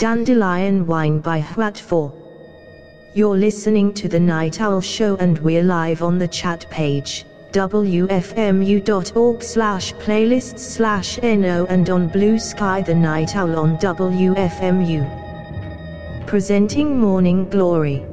Dandelion Wine by Hwat 4. You're listening to The Night Owl Show and we're live on the chat page, wfmu.org/playlists/no, and on Blue Sky The Night Owl on WFMU. Presenting Morning Glory.